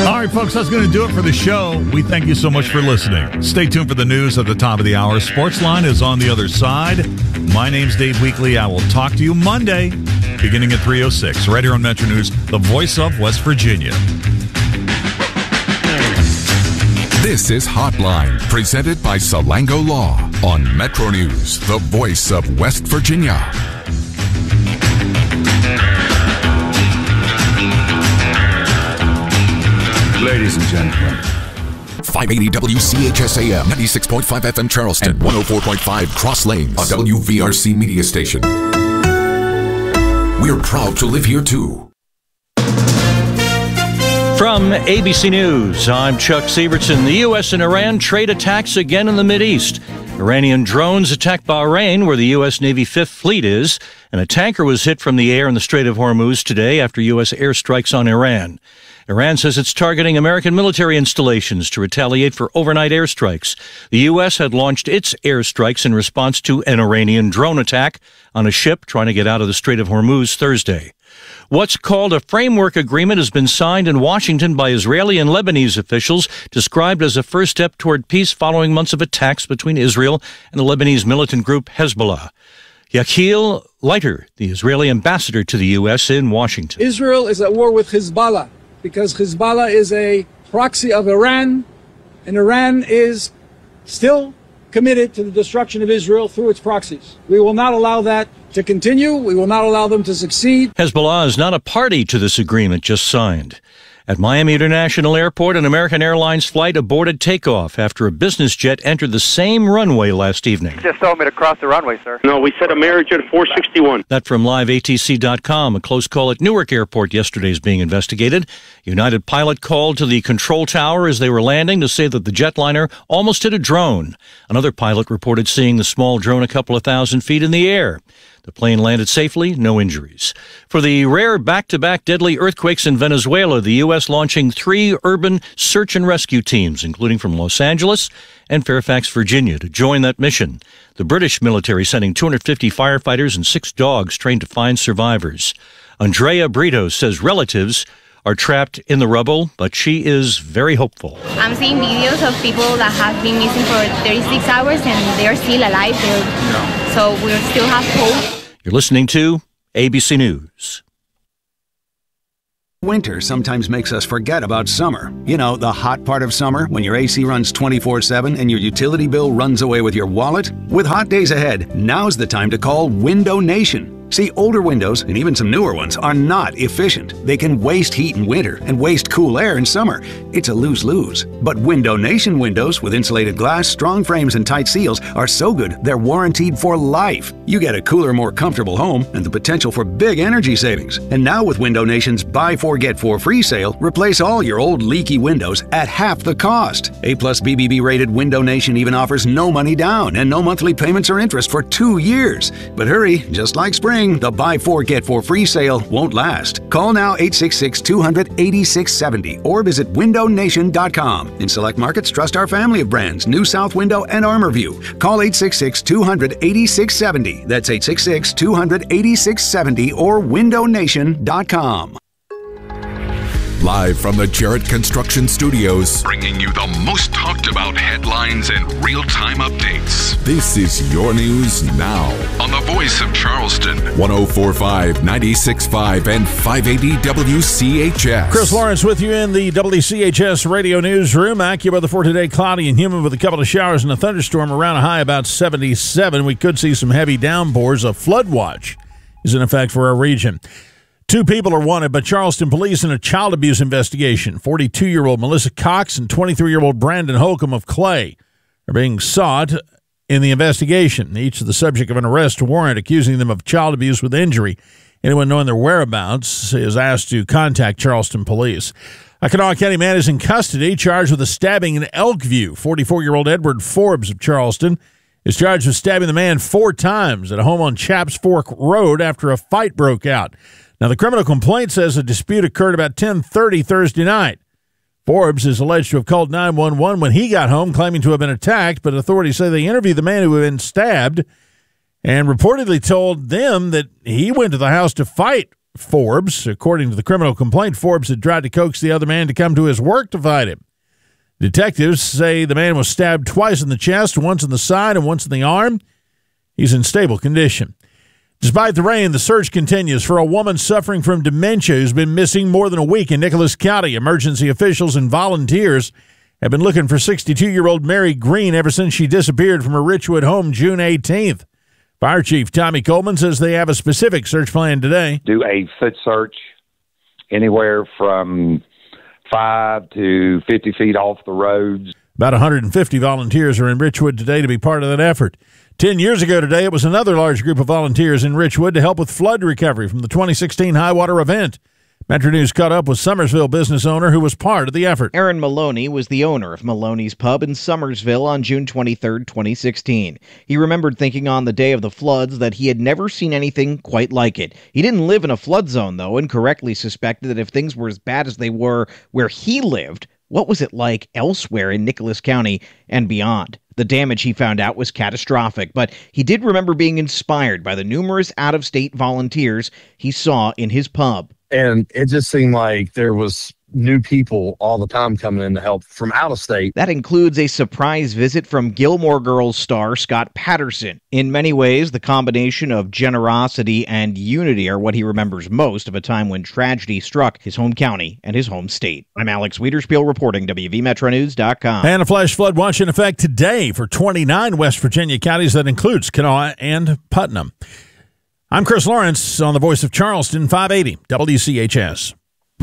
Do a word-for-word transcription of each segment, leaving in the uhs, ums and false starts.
All right, folks, that's going to do it for the show. We thank you so much for listening. Stay tuned for the news at the top of the hour. Sportsline is on the other side. My name's Dave Weekly. I will talk to you Monday, beginning at three oh six, right here on Metro News, the voice of West Virginia. This is Hotline, presented by Salango Law on Metro News, the voice of West Virginia. Ladies and gentlemen, five eighty W C H S A M, ninety-six point five F M Charleston, and one oh four point five Cross Lanes, a W V R C media station. We're proud to live here too. From A B C News, I'm Chuck Sievertson. The U S and Iran trade attacks again in the Mideast. Iranian drones attacked Bahrain, where the U S Navy Fifth Fleet is, and a tanker was hit from the air in the Strait of Hormuz today after U S airstrikes on Iran. Iran says it's targeting American military installations to retaliate for overnight airstrikes. The U S had launched its airstrikes in response to an Iranian drone attack on a ship trying to get out of the Strait of Hormuz Thursday. What's called a framework agreement has been signed in Washington by Israeli and Lebanese officials, described as a first step toward peace following months of attacks between Israel and the Lebanese militant group Hezbollah. Yechiel Leiter, the Israeli ambassador to the U S in Washington. Israel is at war with Hezbollah because Hezbollah is a proxy of Iran, and Iran is still committed to the destruction of Israel through its proxies. We will not allow that to continue. We will not allow them to succeed. Hezbollah is not a party to this agreement just signed. At Miami International Airport, an American Airlines flight aborted takeoff after a business jet entered the same runway last evening. Just told me to cross the runway, sir. No, we set a marriage at four sixty-one. That from live A T C dot com. A close call at Newark Airport yesterday is being investigated. United pilot called to the control tower as they were landing to say that the jetliner almost hit a drone. Another pilot reported seeing the small drone a couple of thousand feet in the air. The plane landed safely, no injuries. For the rare back-to-back deadly earthquakes in Venezuela, the U S launching three urban search and rescue teams, including from Los Angeles and Fairfax, Virginia, to join that mission. The British military sending two hundred fifty firefighters and six dogs trained to find survivors. Andrea Brito says relatives are trapped in the rubble, but she is very hopeful. I'm seeing videos of people that have been missing for thirty-six hours and they're still alive. They're, no. So we still have hope. You're listening to A B C News. Winter sometimes makes us forget about summer. You know, the hot part of summer when your A C runs twenty-four seven and your utility bill runs away with your wallet? With hot days ahead, now's the time to call Window Nation. See, older windows, and even some newer ones, are not efficient. They can waste heat in winter and waste cool air in summer. It's a lose-lose. But Window Nation windows with insulated glass, strong frames, and tight seals are so good they're warranted for life. You get a cooler, more comfortable home and the potential for big energy savings. And now with Window Nation's Buy Four Get Four Free sale, replace all your old leaky windows at half the cost. A plus B B B rated Window Nation even offers no money down and no monthly payments or interest for two years. But hurry, just like spring, the Buy Four Get Four Free sale won't last. Call now eight six six, two hundred, eighty-six seventy or visit window nation dot com. In select markets, trust our family of brands, New South Window and ArmorView. Call eight six six, two hundred, eighty-six seventy. That's eight six six, two hundred, eighty-six seventy or window nation dot com. Live from the Jarrett Construction Studios, bringing you the most talked about headlines and real-time updates. This is your news now on the voice of Charleston, one oh four point five, ninety-six point five, and five eighty W C H S. Chris Lawrence with you in the W C H S radio newsroom. AccuWeather for today, cloudy and humid with a couple of showers and a thunderstorm around a high about seventy-seven. We could see some heavy downpours. A flood watch is in effect for our region. Two people are wanted by Charleston police in a child abuse investigation. forty-two-year-old Melissa Cox and twenty-three-year-old Brandon Holcomb of Clay are being sought in the investigation. Each is the subject of an arrest warrant accusing them of child abuse with injury. Anyone knowing their whereabouts is asked to contact Charleston police. A Kanawha County man is in custody, charged with a stabbing in Elkview. forty-four-year-old Edward Forbes of Charleston is charged with stabbing the man four times at a home on Chaps Fork Road after a fight broke out. Now, the criminal complaint says a dispute occurred about ten thirty Thursday night. Forbes is alleged to have called nine one one when he got home, claiming to have been attacked, but authorities say they interviewed the man who had been stabbed and reportedly told them that he went to the house to fight Forbes. According to the criminal complaint, Forbes had tried to coax the other man to come to his work to fight him. Detectives say the man was stabbed twice in the chest, once in the side and once in the arm. He's in stable condition. Despite the rain, the search continues for a woman suffering from dementia who's been missing more than a week in Nicholas County. Emergency officials and volunteers have been looking for sixty-two-year-old Mary Green ever since she disappeared from her Richwood home June eighteenth. Fire Chief Tommy Coleman says they have a specific search plan today. Do a foot search anywhere from five to fifty feet off the roads. About one hundred fifty volunteers are in Richwood today to be part of that effort. Ten years ago today, it was another large group of volunteers in Richwood to help with flood recovery from the twenty sixteen high water event. Metro News caught up with Summersville business owner who was part of the effort. Aaron Maloney was the owner of Maloney's Pub in Summersville on June twenty-third, twenty sixteen. He remembered thinking on the day of the floods that he had never seen anything quite like it. He didn't live in a flood zone, though, and correctly suspected that if things were as bad as they were where he lived, what was it like elsewhere in Nicholas County and beyond? The damage, he found out, was catastrophic, but he did remember being inspired by the numerous out-of-state volunteers he saw in his pub. And it just seemed like there was new people all the time coming in to help from out of state. That includes a surprise visit from Gilmore Girls star Scott Patterson. In many ways, the combination of generosity and unity are what he remembers most of a time when tragedy struck his home county and his home state. I'm Alex Wiederspiel reporting, W V Metro News dot com. And a flash flood watch in effect today for twenty-nine West Virginia counties. That includes Kanawha and Putnam. I'm Chris Lawrence on the Voice of Charleston, five eighty W C H S.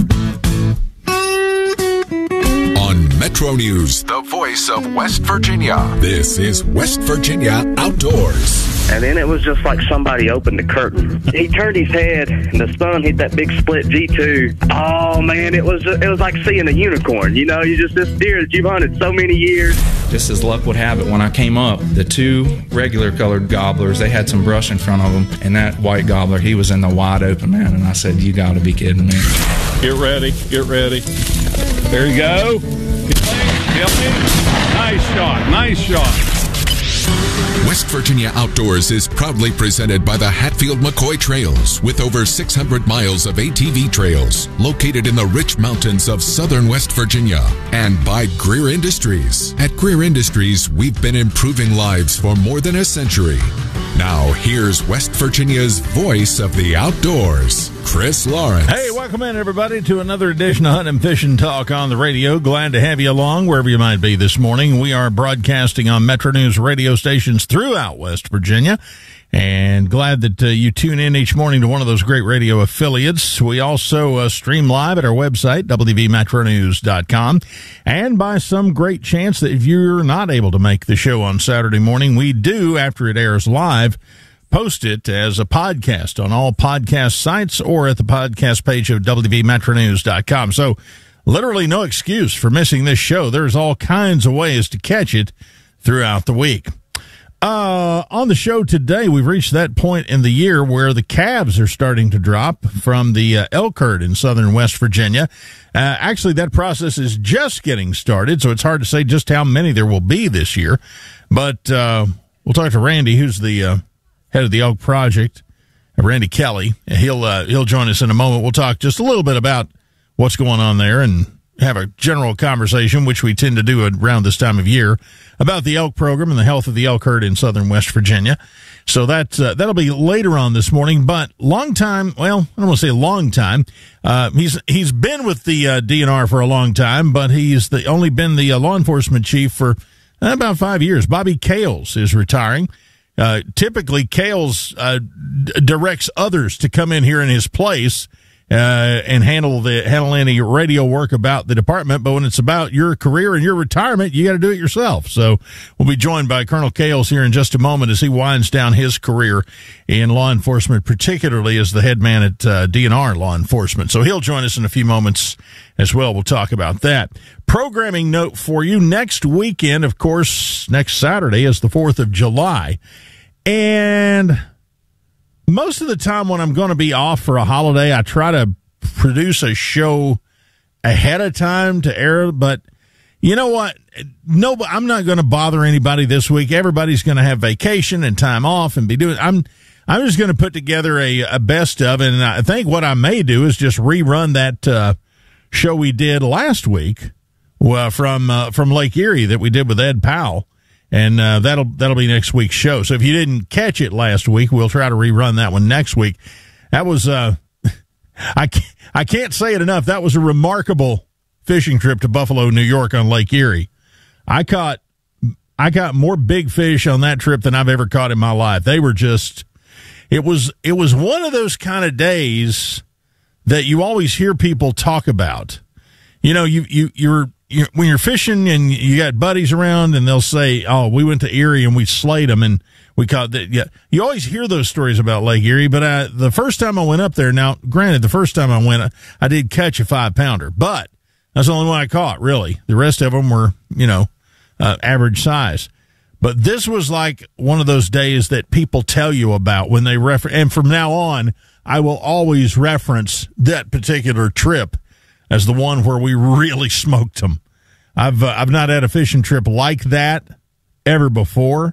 On Metro News, the voice of West Virginia. This is West Virginia Outdoors. And then it was just like somebody opened the curtain. He turned his head, and the sun hit that big split G two. Oh, man, it was it was like seeing a unicorn. You know, you just this deer that you've hunted so many years. Just as luck would have it, when I came up, the two regular colored gobblers, they had some brush in front of them, and that white gobbler, he was in the wide open, man, and I said, you got to be kidding me. Get ready, get ready. There you go. Nice shot, nice shot. West Virginia Outdoors is proudly presented by the Hatfield McCoy Trails, with over six hundred miles of A T V trails located in the rich mountains of southern West Virginia, and by Greer Industries. At Greer Industries, we've been improving lives for more than a century. Now, here's West Virginia's voice of the outdoors, Chris Lawrence. Hey, welcome in, everybody, to another edition of Hunt and Fishing Talk on the radio. Glad to have you along wherever you might be this morning. We are broadcasting on Metro News radio stations throughout West Virginia, and glad that uh, you tune in each morning to one of those great radio affiliates. We also uh, stream live at our website, W V Metro News dot com, and by some great chance that if you're not able to make the show on Saturday morning, we do, after it airs live, post it as a podcast on all podcast sites or at the podcast page of W V Metro News dot com. So literally no excuse for missing this show. There's all kinds of ways to catch it throughout the week. Uh, on the show today, we've reached that point in the year where the calves are starting to drop from the uh, elk herd in southern West Virginia. Uh, actually, that process is just getting started, so it's hard to say just how many there will be this year. But uh, we'll talk to Randy, who's the uh, head of the Elk Project, Randy Kelly. He'll uh, he'll join us in a moment. We'll talk just a little bit about what's going on there and have a general conversation, which we tend to do around this time of year, about the elk program and the health of the elk herd in southern West Virginia. So that, uh, that'll be later on this morning, but long time, well, I don't want to say long time. Uh, he's, he's been with the, uh, D N R for a long time, but he's the, only been the uh, law enforcement chief for uh, about five years. Bobby Kales is retiring. Uh, typically Kales, uh, d- directs others to come in here in his place, Uh, and handle the handle any radio work about the department. But when it's about your career and your retirement, you got to do it yourself. So we'll be joined by Colonel Kales here in just a moment as he winds down his career in law enforcement, particularly as the head man at uh, D N R Law Enforcement. So he'll join us in a few moments as well. We'll talk about that. Programming note for you: next weekend, of course, next Saturday is the fourth of July, and most of the time when I'm going to be off for a holiday, I try to produce a show ahead of time to air. But you know what? No, I'm not going to bother anybody this week. Everybody's going to have vacation and time off and be doing. I'm I'm just going to put together a, a best of, and I think what I may do is just rerun that uh, show we did last week uh, from uh, from Lake Erie that we did with Ed Powell, and uh, that'll that'll be next week's show. So if you didn't catch it last week, we'll try to rerun that one next week. That was uh, I can't, I can't say it enough. That was a remarkable fishing trip to Buffalo, New York on Lake Erie. I caught I caught more big fish on that trip than I've ever caught in my life. They were just. It was it was one of those kind of days that you always hear people talk about. You know, you you you're, you're when you're fishing and you got buddies around, and they'll say, "Oh, we went to Erie and we slayed them and we caught that." Yeah, you always hear those stories about Lake Erie. But I, the first time I went up there, now granted, the first time I went, I, I did catch a five pounder, but that's the only one I caught. Really, the rest of them were, you know, uh, average size. But this was like one of those days that people tell you about when they refer, and from now on, I will always reference that particular trip as the one where we really smoked them. I've uh, I've not had a fishing trip like that ever before.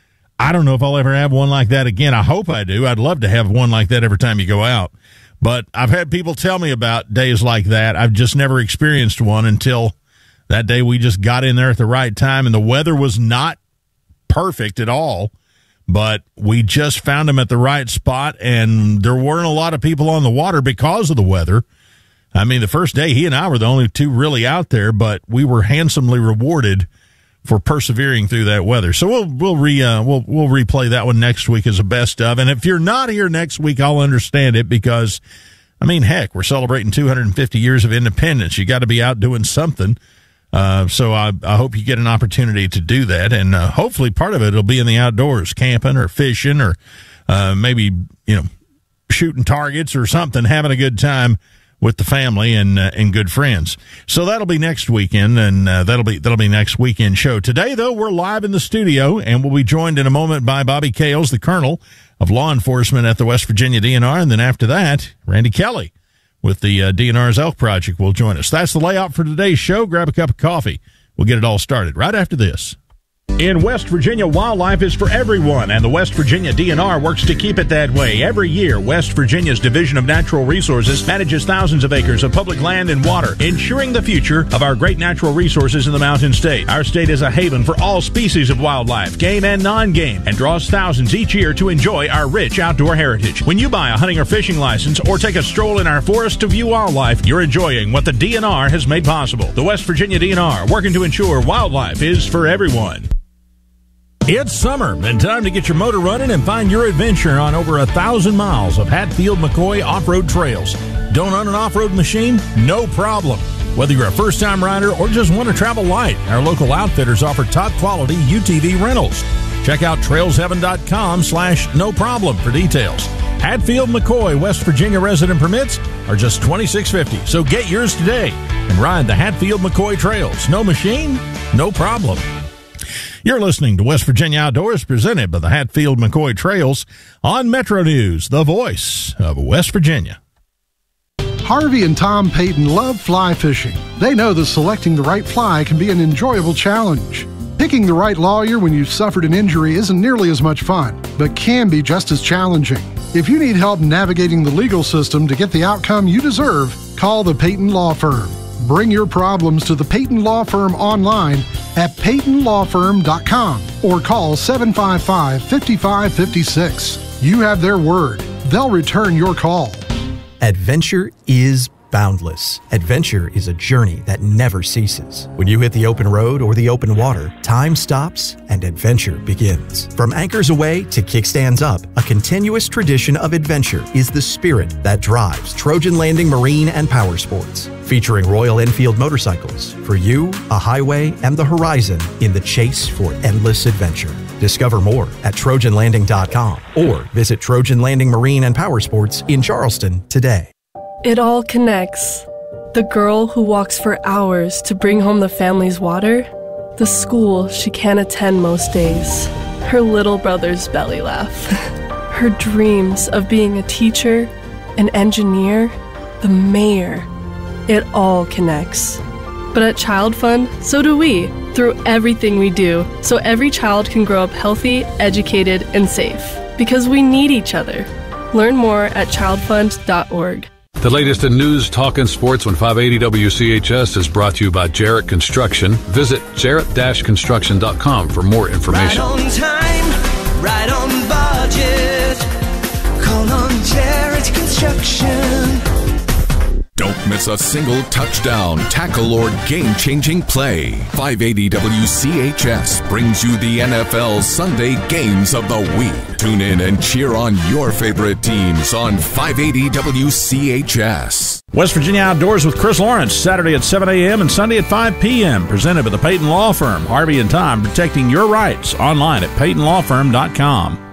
I don't know if I'll ever have one like that again. I hope I do. I'd love to have one like that every time you go out. But I've had people tell me about days like that. I've just never experienced one until that day we just got in there at the right time, and the weather was not perfect at all, but we just found them at the right spot, and there weren't a lot of people on the water because of the weather. I mean, the first day, he and I were the only two really out there, but we were handsomely rewarded for persevering through that weather. So we'll we'll re uh, we'll we'll replay that one next week as a best of. And if you're not here next week, I'll understand it, because I mean, heck, we're celebrating two hundred fifty years of independence. You got to be out doing something. Uh, so I, I hope you get an opportunity to do that, and uh, hopefully part of it will be in the outdoors, camping or fishing, or uh, maybe, you know, shooting targets or something, having a good time with the family and uh, and good friends. So that'll be next weekend, and uh, that'll be that'll be next weekend show. Today, though, we're live in the studio, and we'll be joined in a moment by Bobby Kales, the Colonel of Law Enforcement at the West Virginia D N R, and then after that, Randy Kelly with the uh, D N R's Elk Project will join us. That's the layout for today's show. Grab a cup of coffee. We'll get it all started right after this. In West Virginia, wildlife is for everyone, and the West Virginia D N R works to keep it that way. Every year, West Virginia's Division of Natural Resources manages thousands of acres of public land and water, ensuring the future of our great natural resources in the Mountain State. Our state is a haven for all species of wildlife, game and non-game, and draws thousands each year to enjoy our rich outdoor heritage. When you buy a hunting or fishing license or take a stroll in our forest to view wildlife, you're enjoying what the D N R has made possible. The West Virginia D N R, working to ensure wildlife is for everyone. It's summer, and time to get your motor running and find your adventure on over a thousand miles of Hatfield-McCoy off-road trails. Don't own an off-road machine? No problem. Whether you're a first-time rider or just want to travel light, our local outfitters offer top-quality U T V rentals. Check out trailsheaven.com slash no problem for details. Hatfield-McCoy West Virginia resident permits are just twenty-six fifty, so get yours today and ride the Hatfield-McCoy trails. No machine? No problem. You're listening to West Virginia Outdoors, presented by the Hatfield-McCoy Trails on Metro News, the voice of West Virginia. Harvey and Tom Payton love fly fishing. They know that selecting the right fly can be an enjoyable challenge. Picking the right lawyer when you've suffered an injury isn't nearly as much fun, but can be just as challenging. If you need help navigating the legal system to get the outcome you deserve, call the Payton Law Firm. Bring your problems to the Payton Law Firm online at payton law firm dot com or call seven five five, five five five six. You have their word. They'll return your call. Adventure is boundless. Adventure is a journey that never ceases. When you hit the open road or the open water, time stops and adventure begins. From anchors away to kickstands up, a continuous tradition of adventure is the spirit that drives Trojan Landing Marine and Power Sports. Featuring Royal Enfield motorcycles, for you, a highway, and the horizon in the chase for endless adventure. Discover more at trojan landing dot com or visit Trojan Landing Marine and Power Sports in Charleston today. It all connects. The girl who walks for hours to bring home the family's water, the school she can't attend most days, her little brother's belly laugh, her dreams of being a teacher, an engineer, the mayor. It all connects. But at Child Fund, so do we, through everything we do, so every child can grow up healthy, educated, and safe. because we need each other. Learn more at child fund dot org. The latest in news, talk, and sports on five eighty W C H S is brought to you by Jarrett Construction. Visit jarrett dash construction dot com for more information. Right on time, right on budget. Call on Jarrett Construction. Don't miss a single touchdown, tackle, or game-changing play. five eighty W C H S brings you the N F L Sunday Games of the Week. Tune in and cheer on your favorite teams on five eighty W C H S. West Virginia Outdoors with Chris Lawrence, Saturday at seven a.m. and Sunday at five p.m. Presented by the Peyton Law Firm. Harvey and Tom, protecting your rights. Online at peyton law firm dot com.